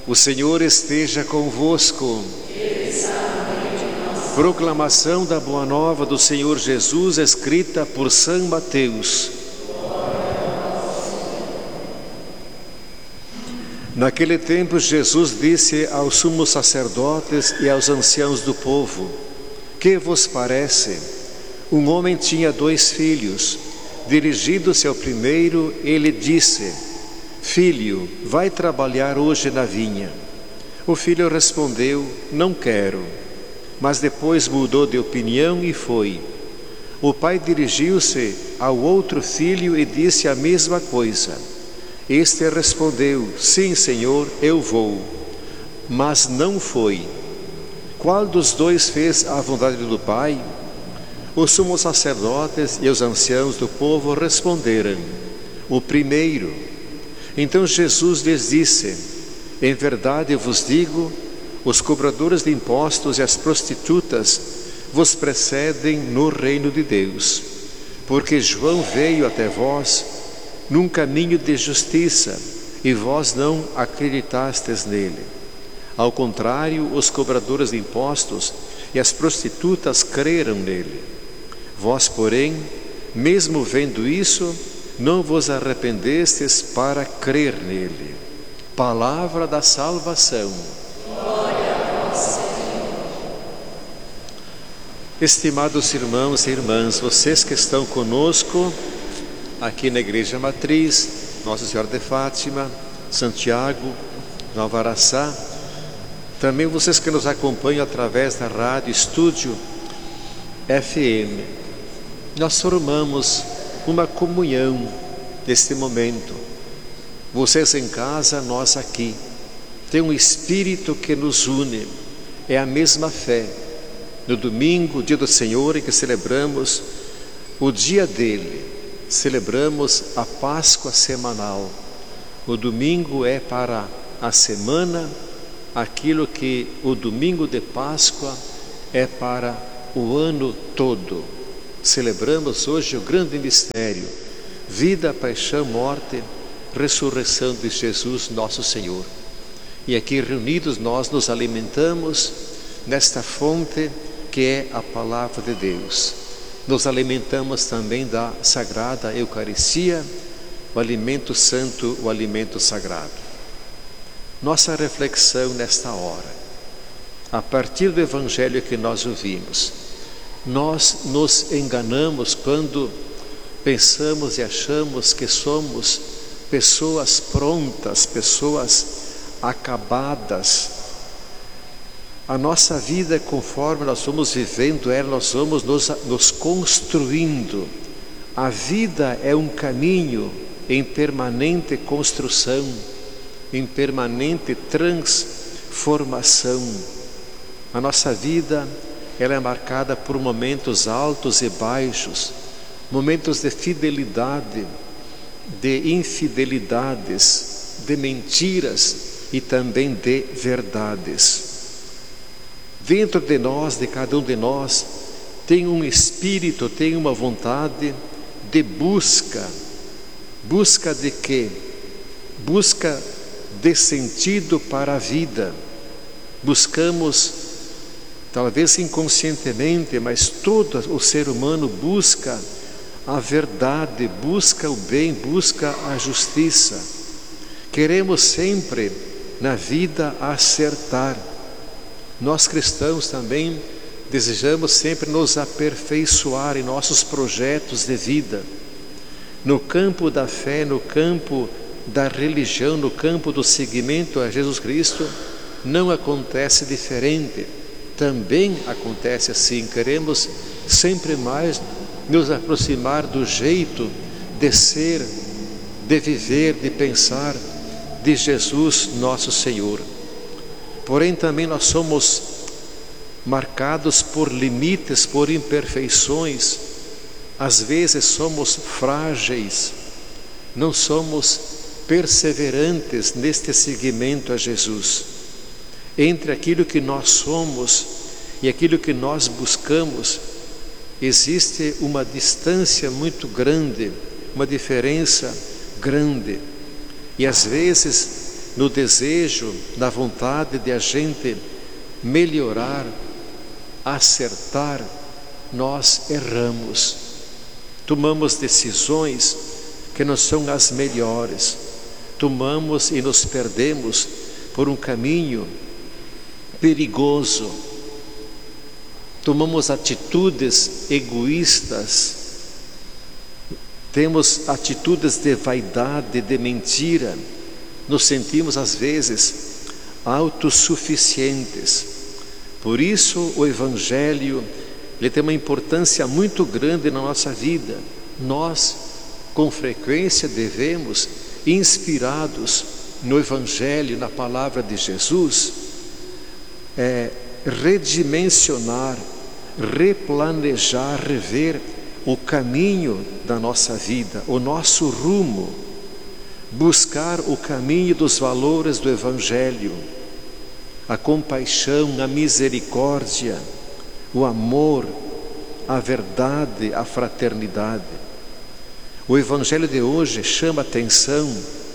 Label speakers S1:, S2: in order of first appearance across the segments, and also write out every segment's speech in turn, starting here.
S1: O Senhor esteja convosco. Proclamação da Boa Nova do Senhor Jesus, escrita por São Mateus. Naquele tempo, Jesus disse aos sumos sacerdotes e aos anciãos do povo: Que vos parece? Um homem tinha 2 filhos. Dirigindo-se ao primeiro, ele disse: Filho, vai trabalhar hoje na vinha. O filho respondeu: Não quero. Mas depois mudou de opinião e foi. O pai dirigiu-se ao outro filho e disse a mesma coisa. Este respondeu: Sim, Senhor, eu vou. Mas não foi. Qual dos 2 fez a vontade do pai? Os sumos sacerdotes e os anciãos do povo responderam: O primeiro. Então Jesus lhes disse: Em verdade vos digo, os cobradores de impostos e as prostitutas vos precedem no reino de Deus. Porque João veio até vós num caminho de justiça, e vós não acreditastes nele. Ao contrário, os cobradores de impostos e as prostitutas creram nele. Vós, porém, mesmo vendo isso, não vos arrependestes para crer nele. Palavra da salvação.
S2: Glória a vós, Senhor.
S1: Estimados irmãos e irmãs, vocês que estão conosco aqui na Igreja Matriz, Nossa Senhora de Fátima, Santiago, Nova Araçá, também vocês que nos acompanham através da rádio Estúdio FM, nós formamos uma comunhão neste momento. Vocês em casa, nós aqui. Tem um Espírito que nos une, é a mesma fé. No domingo, dia do Senhor, em que celebramos o dia dele, celebramos a Páscoa semanal. O domingo é para a semana, aquilo que o domingo de Páscoa é para o ano todo. Celebramos hoje o grande mistério: vida, paixão, morte, ressurreição de Jesus, nosso Senhor. E aqui reunidos nós nos alimentamos nesta fonte que é a Palavra de Deus. Nos alimentamos também da Sagrada Eucaristia, o alimento santo, o alimento sagrado. Nossa reflexão nesta hora, a partir do Evangelho que nós ouvimos: nós nos enganamos quando pensamos e achamos que somos pessoas prontas, pessoas acabadas. A nossa vida, conforme nós vamos vivendo ela, nós vamos nos construindo. A vida é um caminho em permanente construção, em permanente transformação. A nossa vida, ela é marcada por momentos altos e baixos, momentos de fidelidade, de infidelidades, de mentiras e também de verdades. Dentro de nós, de cada um de nós, tem um espírito, tem uma vontade de busca. Busca de quê? Busca de sentido para a vida. Buscamos, talvez inconscientemente, mas todo o ser humano busca a verdade, busca o bem, busca a justiça. Queremos sempre na vida acertar. Nós cristãos também desejamos sempre nos aperfeiçoar em nossos projetos de vida. No campo da fé, no campo da religião, no campo do seguimento a Jesus Cristo, não acontece diferente. Também acontece assim. Queremos sempre mais nos aproximar do jeito de ser, de viver, de pensar de Jesus nosso Senhor. Porém também nós somos marcados por limites, por imperfeições. Às vezes somos frágeis, não somos perseverantes neste seguimento a Jesus. Entre aquilo que nós somos e aquilo que nós buscamos, existe uma distância muito grande, uma diferença grande. E às vezes no desejo, na vontade de a gente melhorar, acertar, nós erramos. Tomamos decisões que não são as melhores. Tomamos e nos perdemos por um caminho perigoso. Tomamos atitudes egoístas. Temos atitudes de vaidade, de mentira. Nos sentimos às vezes autossuficientes. Por isso o Evangelho ele tem uma importância muito grande na nossa vida. Nós, com frequência, devemos, inspirados no Evangelho, na palavra de Jesus, redimensionar, replanejar, rever o caminho da nossa vida, o nosso rumo, buscar o caminho dos valores do Evangelho, a compaixão, a misericórdia, o amor, a verdade, a fraternidade. O Evangelho de hoje chama atenção,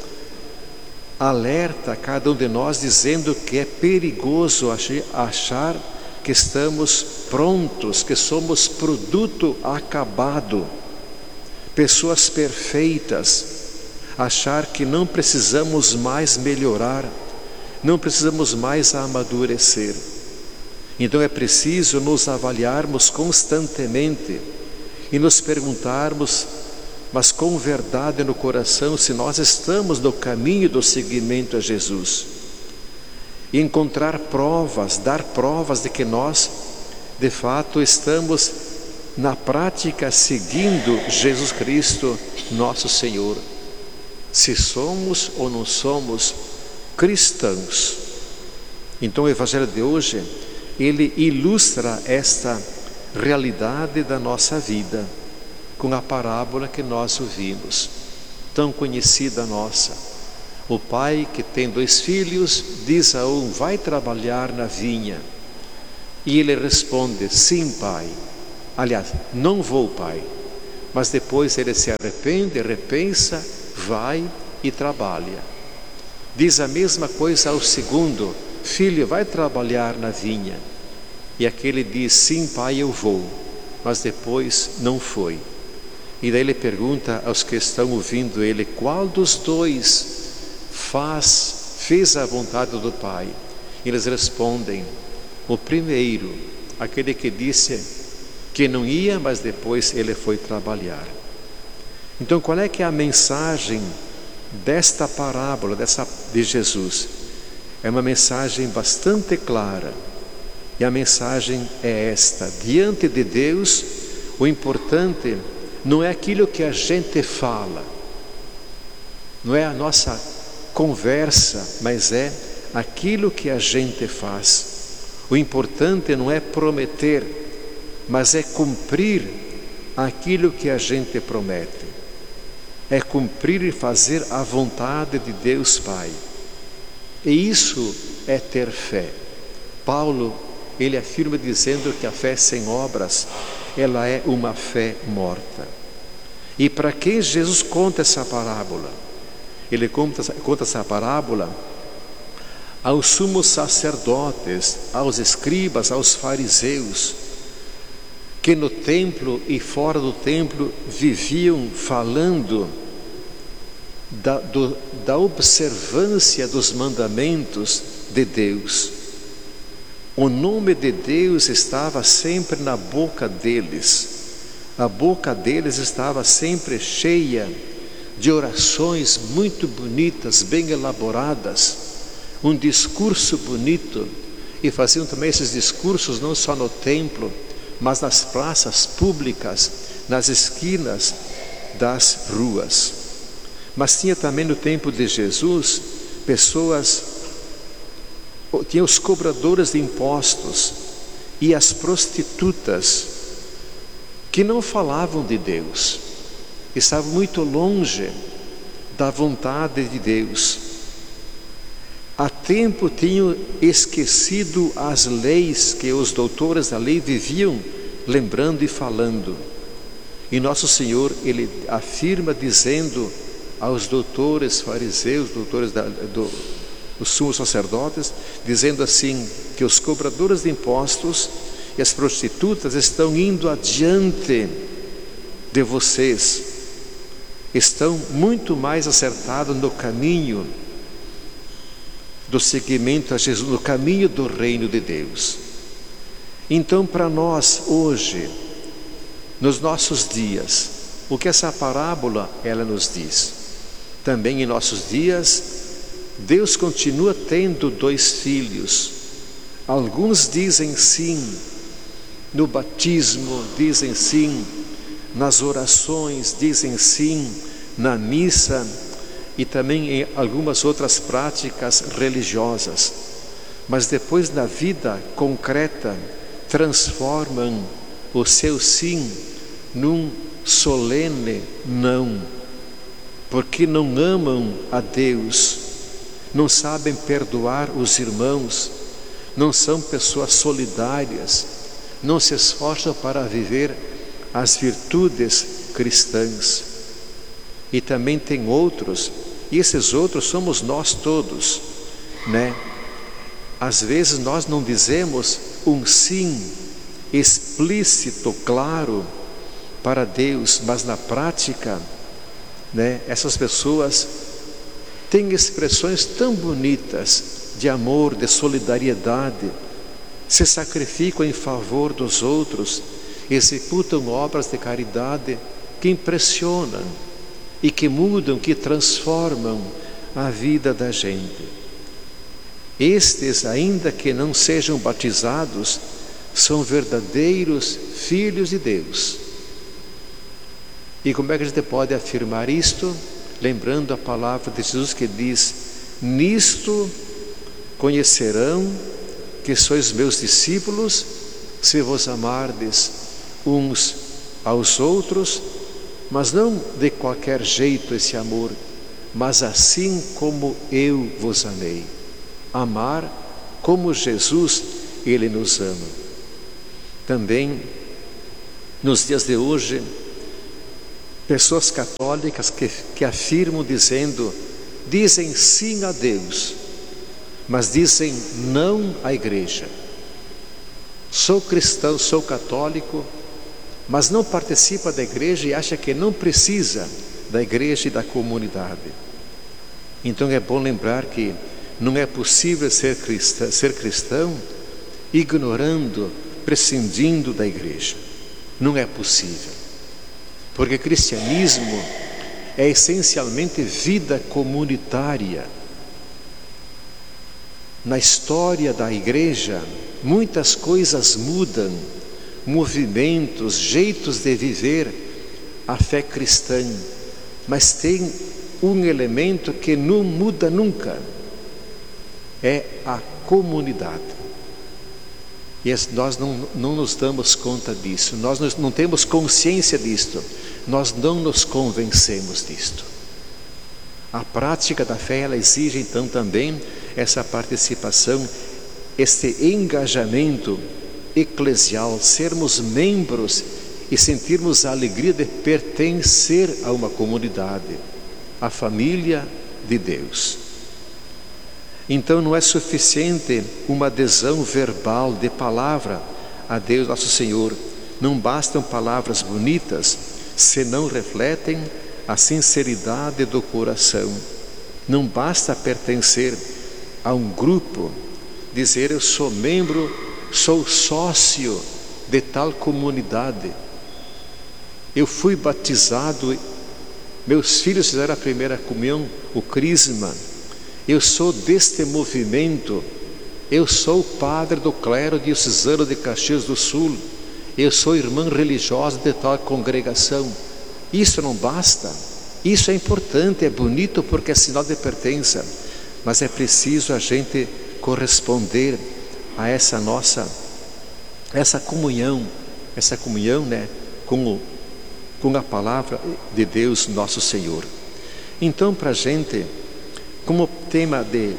S1: alerta a cada um de nós, dizendo que é perigoso achar que estamos prontos, que somos produto acabado, pessoas perfeitas, achar que não precisamos mais melhorar, não precisamos mais amadurecer. Então é preciso nos avaliarmos constantemente e nos perguntarmos, mas com verdade no coração, se nós estamos no caminho do seguimento a Jesus. E encontrar provas, dar provas de que nós, de fato, estamos na prática seguindo Jesus Cristo, nosso Senhor. Se somos ou não somos cristãos. Então o Evangelho de hoje, ele ilustra esta realidade da nossa vida com a parábola que nós ouvimos, tão conhecida nossa. O pai que tem 2 filhos diz a um: vai trabalhar na vinha. E ele responde: sim, pai. Aliás, não vou, pai. Mas depois ele se arrepende, repensa, vai e trabalha. Diz a mesma coisa ao segundo: filho, vai trabalhar na vinha. E aquele diz: sim, pai, eu vou. Mas depois não foi. E daí ele pergunta aos que estão ouvindo ele: qual dos 2 fez a vontade do pai? E eles respondem: o primeiro, aquele que disse que não ia, mas depois ele foi trabalhar. Então qual é que é a mensagem desta parábola de Jesus? É uma mensagem bastante clara. E a mensagem é esta: diante de Deus, o importante não é aquilo que a gente fala, não é a nossa conversa, mas é aquilo que a gente faz. O importante não é prometer, mas é cumprir aquilo que a gente promete. É cumprir e fazer a vontade de Deus Pai. E isso é ter fé. Paulo, ele afirma dizendo que a fé sem obras, ela é uma fé morta. E para quem Jesus conta essa parábola? Ele conta essa parábola aos sumos sacerdotes, aos escribas, aos fariseus, que no templo e fora do templo viviam falando da observância dos mandamentos de Deus. O nome de Deus estava sempre na boca deles. A boca deles estava sempre cheia de orações muito bonitas, bem elaboradas, um discurso bonito. E faziam também esses discursos não só no templo, mas nas praças públicas, nas esquinas das ruas. Mas tinha também no tempo de Jesus tinha os cobradores de impostos e as prostitutas que não falavam de Deus, estavam muito longe da vontade de Deus. Há tempo tinham esquecido as leis que os doutores da lei viviam lembrando e falando. E nosso Senhor, ele afirma dizendo aos doutores fariseus, doutores os sumos sacerdotes, dizendo assim, que os cobradores de impostos e as prostitutas estão indo adiante de vocês, estão muito mais acertados no caminho do seguimento a Jesus, no caminho do reino de Deus. Então, para nós hoje, nos nossos dias, o que essa parábola ela nos diz? Também em nossos dias, Deus continua tendo 2 filhos. Alguns dizem sim no batismo, dizem sim nas orações, dizem sim na missa e também em algumas outras práticas religiosas, mas depois na vida concreta transformam o seu sim num solene não, porque não amam a Deus, não sabem perdoar os irmãos, não são pessoas solidárias, não se esforçam para viver as virtudes cristãs. E também tem outros, e esses outros somos nós todos, né? Às vezes nós não dizemos um sim explícito, claro, para Deus, mas na prática, né, essas pessoas têm expressões tão bonitas de amor, de solidariedade, se sacrificam em favor dos outros, executam obras de caridade que impressionam e que mudam, que transformam a vida da gente. Estes, ainda que não sejam batizados, são verdadeiros filhos de Deus. E como é que a gente pode afirmar isto? Lembrando a palavra de Jesus que diz: nisto conhecerão que sois meus discípulos, se vos amardes uns aos outros, mas não de qualquer jeito esse amor, mas assim como eu vos amei. Amar como Jesus, Ele nos ama. Também, nos dias de hoje, pessoas católicas que afirmam dizem sim a Deus, mas dizem não à igreja. Sou cristão, sou católico, mas não participa da igreja e acha que não precisa da igreja e da comunidade. Então é bom lembrar que não é possível ser cristão ignorando, prescindindo da igreja. Não é possível. Porque cristianismo é essencialmente vida comunitária. Na história da igreja, muitas coisas mudam, movimentos, jeitos de viver a fé cristã, mas tem um elemento que não muda nunca, é a comunidade. E nós não nos damos conta disso, nós não temos consciência disto, nós não nos convencemos disto. A prática da fé, ela exige então também essa participação, este engajamento eclesial, sermos membros e sentirmos a alegria de pertencer a uma comunidade, a família de Deus. Então não é suficiente uma adesão verbal de palavra a Deus nosso Senhor, não bastam palavras bonitas se não refletem a sinceridade do coração. Não basta pertencer a um grupo, dizer eu sou membro, sou sócio de tal comunidade, eu fui batizado, meus filhos fizeram a primeira comunhão, o crisma, eu sou deste movimento, eu sou padre do clero diocesano de Caxias do Sul, eu sou irmã religiosa de tal congregação. Isso não basta, isso é importante, é bonito porque é sinal de pertença, mas é preciso a gente corresponder a essa comunhão, né, com a palavra de Deus nosso Senhor. Então, para a gente, como tema de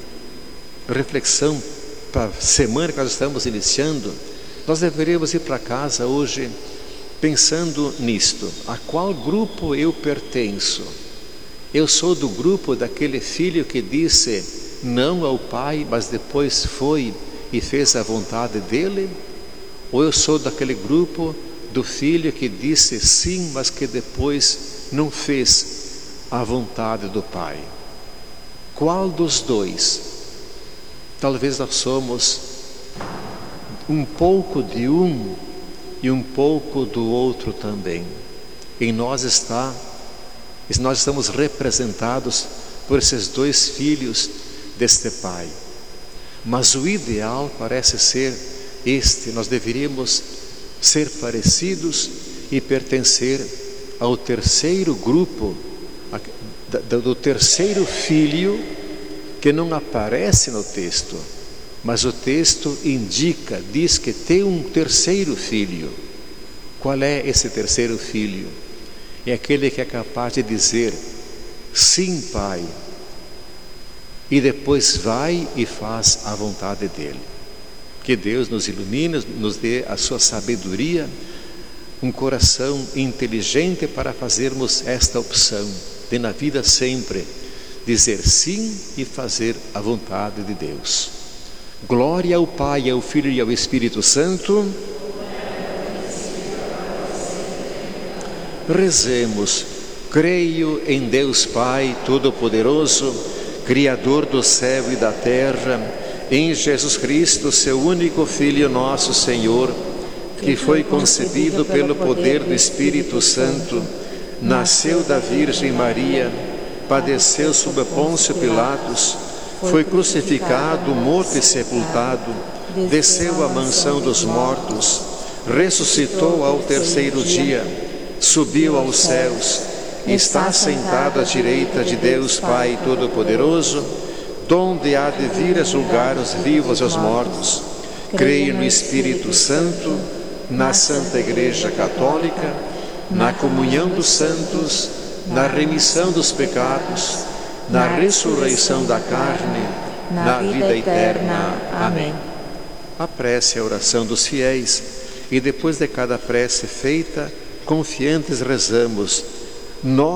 S1: reflexão para a semana que nós estamos iniciando, nós deveríamos ir para casa hoje pensando nisto: a qual grupo eu pertenço? Eu sou do grupo daquele filho que disse não ao Pai, mas depois foi e fez a vontade dele? Ou eu sou daquele grupo do filho que disse sim, mas que depois não fez a vontade do Pai? Qual dos dois? Talvez nós somos um pouco de um e um pouco do outro também. Em nós estamos representados por esses dois filhos deste Pai. Mas o ideal parece ser este: nós deveríamos ser parecidos e pertencer ao terceiro grupo, do terceiro filho, que não aparece no texto, mas o texto diz que tem um terceiro filho. Qual é esse terceiro filho? É aquele que é capaz de dizer sim, Pai, e depois vai e faz a vontade dele. Que Deus nos ilumine, nos dê a sua sabedoria, um coração inteligente para fazermos esta opção de na vida sempre dizer sim e fazer a vontade de Deus. Glória ao Pai, ao Filho e ao Espírito Santo. Rezemos. Creio em Deus Pai Todo-Poderoso, Criador do céu e da terra, em Jesus Cristo, seu único Filho, nosso Senhor, que foi concebido pelo poder do Espírito Santo, nasceu da Virgem Maria, padeceu sob Pôncio Pilatos, foi crucificado, morto e sepultado, desceu à mansão dos mortos, ressuscitou ao terceiro dia, subiu aos céus, está sentado à direita de Deus Pai Todo-Poderoso, donde há de vir a julgar os vivos e os mortos. Creio no Espírito Santo, na Santa Igreja Católica, na comunhão dos santos, na remissão dos pecados, na ressurreição da carne, na vida eterna. Amém. A prece é a oração dos fiéis, e depois de cada prece feita, confiantes rezamos: nós